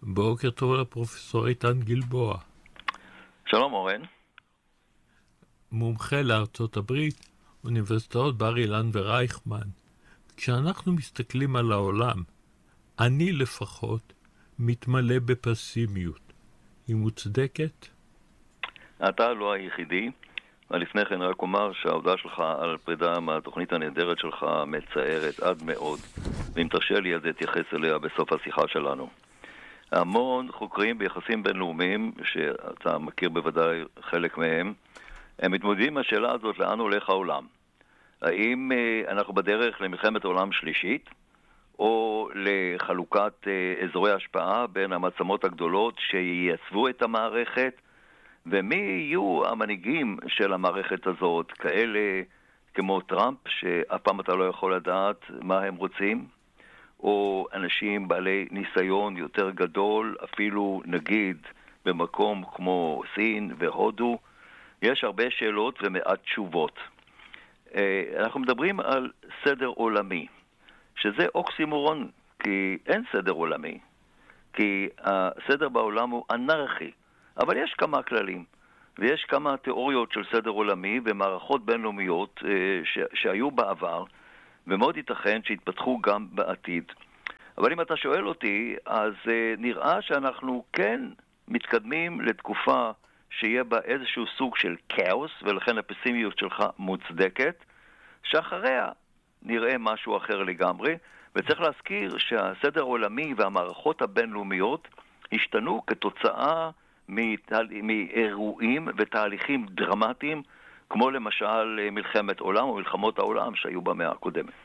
בוקר טוב לפרופסור איתן גלבוע. שלום אורן. מומחה לארצות הברית, אוניברסיטאות בר אילן ורייכמן. כשאנחנו מסתכלים על העולם, אני לפחות מתמלא בפסימיות. היא מוצדקת? אתה לא היחידי, ולפני כן רק אומר שהעובדה שלך על פרידה מהתוכנית הנהדרת שלך מצערת עד מאוד, ואם תרשה לי אז אתייחס אליה בסוף השיחה שלנו. המון חוקרים ביחסים בינלאומיים, שאתה מכיר בוודאי חלק מהם, הם מתמודדים עם השאלה הזאת לאן הולך העולם. האם אנחנו בדרך למלחמת העולם שלישית, או לחלוקת אזורי השפעה בין המעצמות הגדולות שייצבו את המערכת, ומי יהיו המנהיגים של המערכת הזאת, כאלה כמו טראמפ, שאף פעם אתה לא יכול לדעת מה הם רוצים, או אנשים בעלי ניסיון יותר גדול, אפילו נגיד במקום כמו סין והודו. יש הרבה שאלות ומעט תשובות. אנחנו מדברים על סדר עולמי, שזה אוקסימורון, כי אין סדר עולמי, כי הסדר בעולם הוא אנרכי, אבל יש כמה כללים, ויש כמה תיאוריות של סדר עולמי ומערכות בינלאומיות שהיו בעבר, ומאוד ייתכן שהתפתחו גם בעתיד. אבל אם אתה שואל אותי, אז נראה שאנחנו כן מתקדמים לתקופה שיהיה בה איזשהו סוג של כאוס, ולכן הפסימיות שלך מוצדקת, שאחריה נראה משהו אחר לגמרי, וצריך להזכיר שהסדר העולמי והמערכות הבינלאומיות השתנו כתוצאה מאירועים ותהליכים דרמטיים, כמו למשל מלחמת עולם או מלחמות העולם שהיו במאה הקודמת.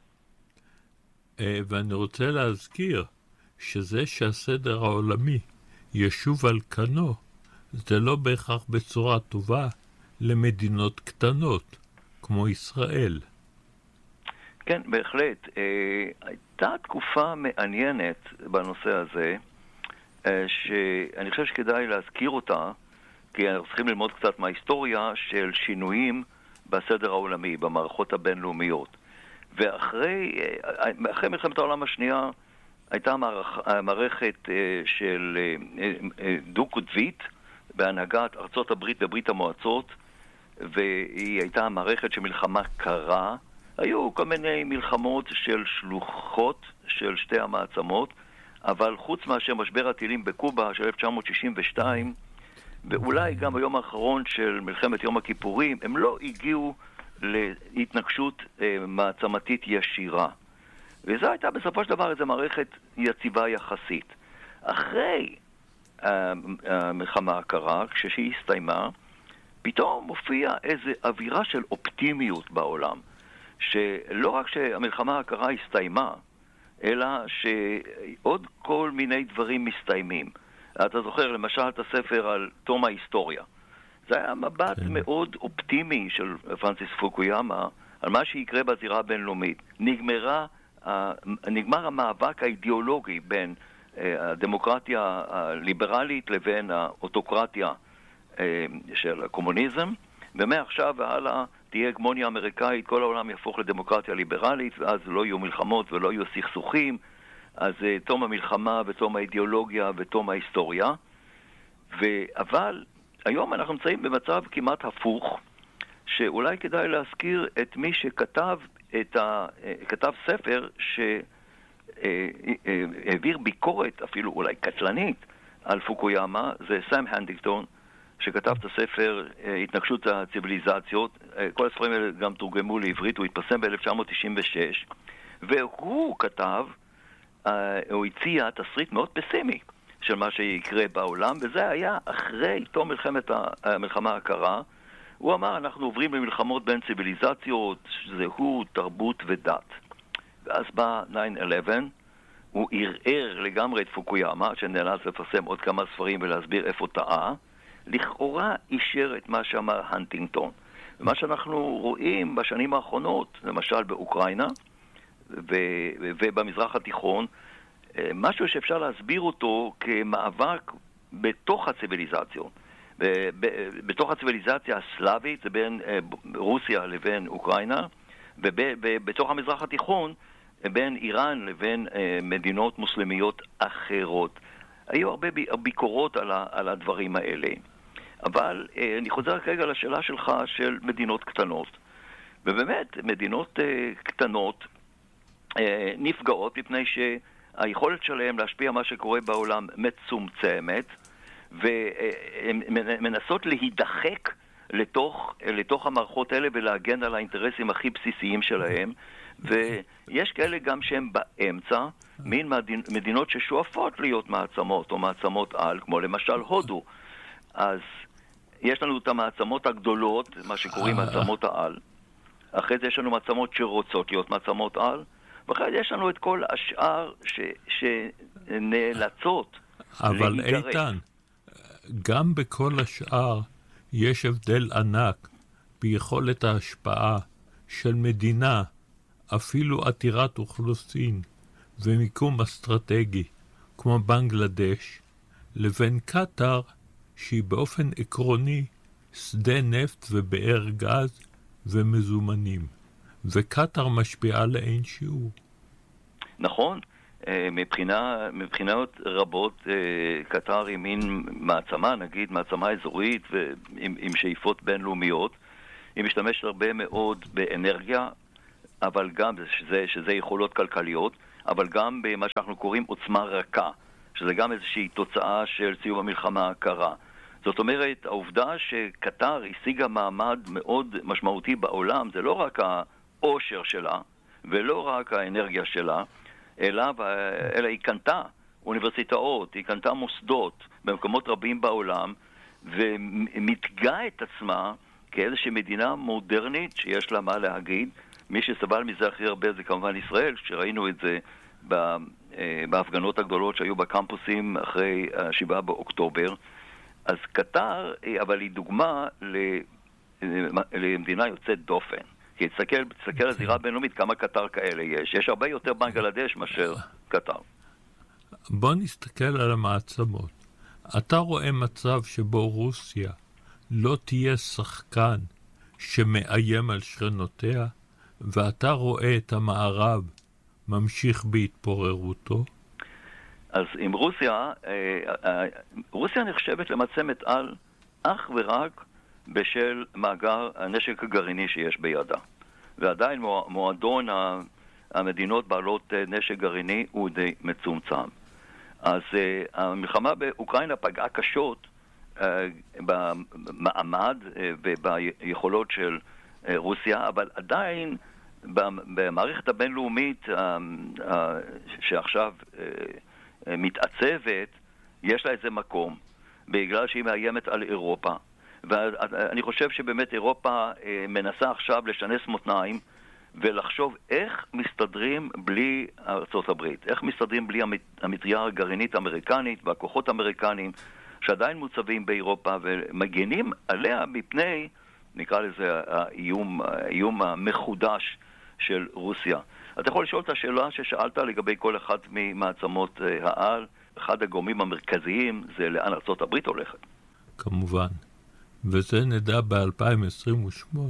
ואני רוצה להזכיר שזה שהסדר העולמי ישוב על כנו, זה לא בהכרח בצורה טובה למדינות קטנות, כמו ישראל. כן, בהחלט. הייתה תקופה מעניינת בנושא הזה, שאני חושב שכדאי להזכיר אותה, כי אנחנו צריכים ללמוד קצת מההיסטוריה של שינויים בסדר העולמי, במערכות הבינלאומיות. ואחרי מלחמת העולם השנייה הייתה מערכת של דו-קוטבית בהנהגת ארצות הברית וברית המועצות, והיא הייתה מערכת של מלחמה קרה. היו כל מיני מלחמות של שלוחות של שתי המעצמות, אבל חוץ מאשר משבר הטילים בקובה של 1962, ואולי גם ביום האחרון של מלחמת יום הכיפורים, הם לא הגיעו להתנגשות מעצמתית ישירה. וזו הייתה בסופו של דבר איזו מערכת יציבה יחסית. אחרי המלחמה הקרה, כשהיא הסתיימה, פתאום מופיע איזו אווירה של אופטימיות בעולם, שלא רק שהמלחמה הקרה הסתיימה, אלא שעוד כל מיני דברים מסתיימים. אתה זוכר למשל את הספר על תום ההיסטוריה. זה היה מבט מאוד אופטימי של פרנסיס פוקויאמה על מה שיקרה בזירה הבינלאומית. נגמר המאבק האידיאולוגי בין הדמוקרטיה הליברלית לבין האוטוקרטיה של הקומוניזם, ומעכשיו והלאה תהיה הגמוניה אמריקאית, כל העולם יהפוך לדמוקרטיה ליברלית, ואז לא יהיו מלחמות ולא יהיו סכסוכים. אז תום המלחמה ותום האידיאולוגיה ותום ההיסטוריה. אבל היום אנחנו נמצאים במצב כמעט הפוך, שאולי כדאי להזכיר את מי שכתב כתב ספר שהעביר ביקורת אפילו אולי קטלנית על פוקויאמה. זה סם הנטינגטון, שכתב את הספר התנגשות הציביליזציות. כל הספרים האלה גם תורגמו לעברית, הוא התפרסם ב-1996, והוא כתב, הוא הציע תסריט מאוד פסימי של מה שיקרה בעולם, וזה היה אחרי תום המלחמה הקרה. הוא אמר, אנחנו עוברים למלחמות בין ציביליזציות, זהות, תרבות ודת. ואז בא 9/11, הוא ערער לגמרי את פוקויאמה, שנאלץ לפרסם עוד כמה ספרים ולהסביר איפה טעה, לכאורה אישר את מה שאמר הנטינגטון. ומה שאנחנו רואים בשנים האחרונות, למשל באוקראינה ובמזרח התיכון, משהו שאפשר להסביר אותו כמאבק בתוך הציביליזציות. בתוך הציביליזציה הסלאבית, זה בין רוסיה לבין אוקראינה, ובתוך המזרח התיכון, בין איראן לבין מדינות מוסלמיות אחרות. היו הרבה ביקורות על הדברים האלה. אבל אני חוזר כרגע לשאלה שלך של מדינות קטנות. ובאמת, מדינות קטנות נפגעות מפני שהיכולת שלהם להשפיע מה שקורה בעולם מצומצמת, והן מנסות להידחק לתוך המערכות האלה ולהגן על האינטרסים הכי בסיסיים שלהם, ויש כאלה גם שהם באמצע, מין מדינות ששואפות להיות מעצמות או מעצמות על, כמו למשל הודו. אז יש לנו את המעצמות הגדולות, מה שקוראים מעצמות העל. אחרי זה יש לנו מעצמות שרוצות להיות מעצמות על, ואחרי זה יש לנו את כל השאר שנאלצות אבל להיגרש. איתן, גם בכל השאר יש הבדל ענק ביכולת ההשפעה של מדינה, אפילו עתירת אוכלוסין ומיקום אסטרטגי, כמו בנגלדש, לבין קטר, שהיא באופן עקרוני שדה נפט ובאר גז ומזומנים, וקטר משפיעה לאין שיעור. נכון, מבחינות רבות קטר היא מין מעצמה, נגיד מעצמה אזורית עם שאיפות בינלאומיות. היא משתמשת הרבה מאוד באנרגיה, אבל גם שזה יכולות כלכליות, אבל גם במה שאנחנו קוראים עוצמה רכה, שזה גם איזושהי תוצאה של סיום המלחמה הקרה. זאת אומרת, העובדה שקטר השיגה מעמד מאוד משמעותי בעולם, זה לא רק העושר שלה, ולא רק האנרגיה שלה, אלא היא קנתה אוניברסיטאות, היא קנתה מוסדות במקומות רבים בעולם, ומתגאה את עצמה כאיזושהי מדינה מודרנית שיש לה מה להגיד. מי שסבל מזה הכי הרבה זה כמובן ישראל, שראינו את זה בהפגנות הגדולות שהיו בקמפוסים אחרי 7 באוקטובר. אז קטר, אבל היא דוגמה למדינה יוצאת דופן. כי תסתכל על זירה בינלאומית כמה קטר כאלה יש. יש הרבה יותר בנגלדש מאשר קטר. בוא נסתכל על המעצמות. אתה רואה מצב שבו רוסיה לא תהיה שחקן שמאיים על שכנותיה, ואתה רואה את המערב ממשיך בהתפוררותו? אז עם רוסיה נחשבת למצמת על אך ורק בשל מאגר הנשק הגרעיני שיש בידה. ועדיין מועדון המדינות בעלות נשק גרעיני הוא די מצומצם. אז המלחמה באוקראינה פגעה קשות במעמד וביכולות של רוסיה, אבל עדיין במערכת הבינלאומית שעכשיו מתעצבת, יש לה איזה מקום, בגלל שהיא מאיימת על אירופה. ואני חושב שבאמת אירופה מנסה עכשיו לשנס מותניים ולחשוב איך מסתדרים בלי ארצות הברית, איך מסתדרים בלי המטריה הגרעינית האמריקנית והכוחות האמריקנים שעדיין מוצבים באירופה ומגנים עליה מפני, נקרא לזה, האיום המחודש של רוסיה. אתה יכול לשאול את השאלה ששאלת לגבי כל אחד ממעצמות העל. אחד הגורמים המרכזיים זה לאן ארצות הברית הולכת. כמובן. וזה נדע ב-2028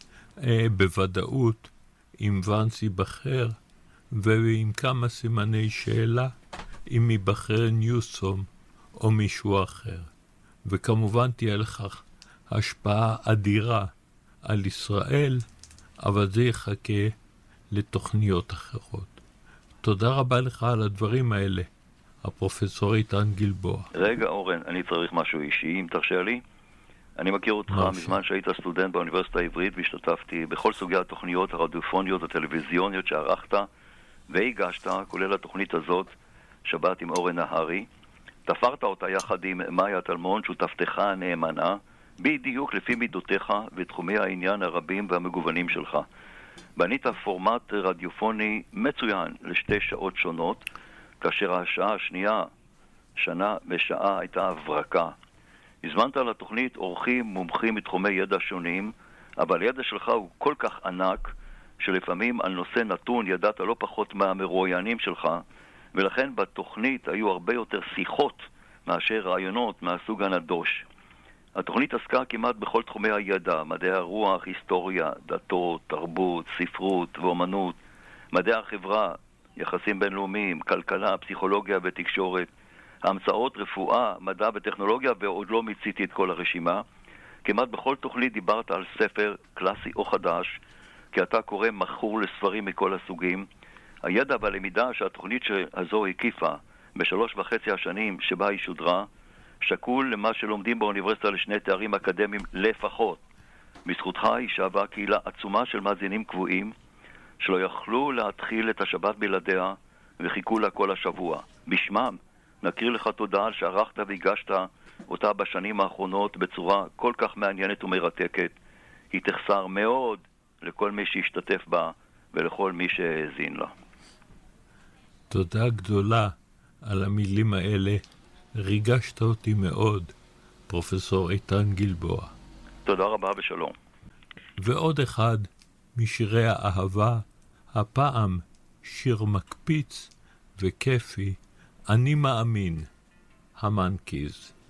בוודאות אם ונס ייבחר, ועם כמה סימני שאלה אם ייבחר ניוסום או מישהו אחר. וכמובן תהיה לכך השפעה אדירה על ישראל, אבל זה יחכה לתוכניות אחרות. תודה רבה לך על הדברים האלה, הפרופסור איתן גלבוע. רגע אורן, אני צריך משהו אישי, אם תרשה לי. אני מכיר אותך מזמן שהיית סטודנט באוניברסיטה העברית, והשתתפתי בכל סוגי התוכניות הרדיופוניות הטלוויזיוניות שערכת והגשת, כולל התוכנית הזאת, שבת עם אורן נהרי. תפרת אותה יחד עם מאיה טלמון, שותפתך הנאמנה, בדיוק לפי מידותיך ותחומי העניין הרבים והמגוונים שלך. בנית פורמט רדיופוני מצוין לשתי שעות שונות, כאשר השעה השנייה, שנה ושעה, הייתה הברקה. הזמנת לתוכנית אורחים מומחים מתחומי ידע שונים, אבל הידע שלך הוא כל כך ענק, שלפעמים על נושא נתון ידעת לא פחות מהמרואיינים שלך, ולכן בתוכנית היו הרבה יותר שיחות מאשר רעיונות מהסוג הנדוש. התוכנית עסקה כמעט בכל תחומי הידע, מדעי הרוח, היסטוריה, דתות, תרבות, ספרות ואומנות, מדעי החברה, יחסים בינלאומיים, כלכלה, פסיכולוגיה ותקשורת. המצאות, רפואה, מדע וטכנולוגיה, ועוד לא מיציתי את כל הרשימה. כמעט בכל תוכנית דיברת על ספר קלאסי או חדש, כי אתה קורא מכור לספרים מכל הסוגים. הידע והלמידה שהתוכנית הזו הקיפה ב3.5 השנים שבה היא שודרה, שקול למה שלומדים באוניברסיטה לשני תארים אקדמיים לפחות. בזכותך היא שווה קהילה עצומה של מאזינים קבועים, שלא יכלו להתחיל את השבת בלעדיה וחיכו לה כל השבוע. בשמם נכיר לך תודה על שערכת והגשת אותה בשנים האחרונות בצורה כל כך מעניינת ומרתקת. היא תחסר מאוד לכל מי שהשתתף בה ולכל מי שהאזין לה. תודה גדולה על המילים האלה. ריגשת אותי מאוד, פרופסור איתן גלבוע. תודה רבה ושלום. ועוד אחד משירי האהבה, הפעם שיר מקפיץ וכיפי, אני מאמין, המנקיז.